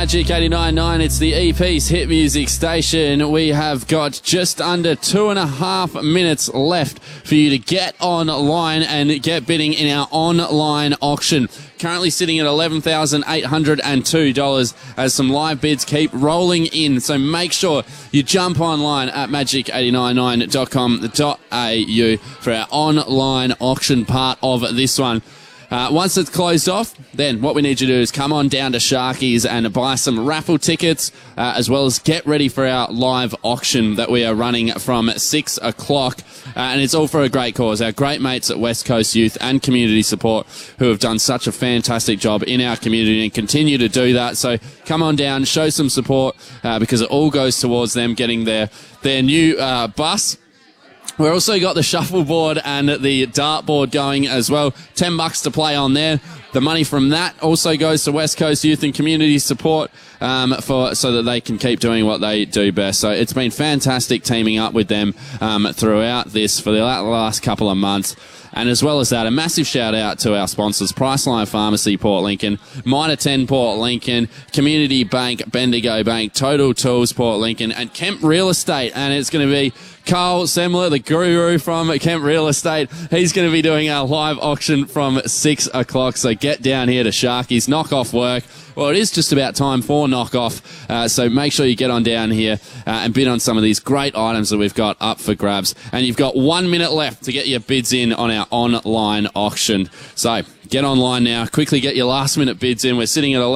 Magic 89.9. It's the EP's hit music station. We have got just under 2.5 minutes left for you to get online and get bidding in our online auction. Currently sitting at $11,802 as some live bids keep rolling in. So make sure you jump online at magic899.com.au for our online auction part of this one. Once it's closed off, then what we need you to do is come on down to Sharkies and buy some raffle tickets, as well as get ready for our live auction that we are running from 6 o'clock. And it's all for a great cause. Our great mates at West Coast Youth and Community Support, who have done such a fantastic job in our community and continue to do that. So come on down, show some support, because it all goes towards them getting their new bus. We've also got the shuffleboard and the dartboard going as well. $10 to play on there. The money from that also goes to West Coast Youth and Community Support so that they can keep doing what they do best. So it's been fantastic teaming up with them throughout this for the last couple of months. And as well as that, a massive shout out to our sponsors, Priceline Pharmacy, Port Lincoln, Mitre 10, Port Lincoln, Community Bank, Bendigo Bank, Total Tools, Port Lincoln, and Kemp Real Estate. And it's going to be Carl Semler, the guru from Kemp Real Estate. He's going to be doing our live auction from 6 o'clock. So get down here to Sharkies, knock off work. Well, it is just about time for knockoff, so make sure you get on down here and bid on some of these great items that we've got up for grabs. And you've got 1 minute left to get your bids in on our online auction. So get online now. Quickly get your last minute bids in. We're sitting at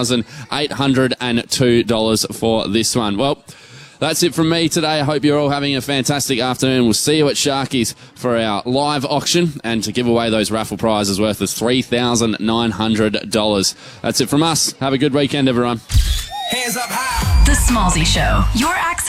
$11,802 for this one. Well, that's it from me today. I hope you're all having a fantastic afternoon. We'll see you at Sharkies for our live auction and to give away those raffle prizes worth of $3,900. That's it from us. Have a good weekend, everyone. Hands up high. The Smallzy Show. Your access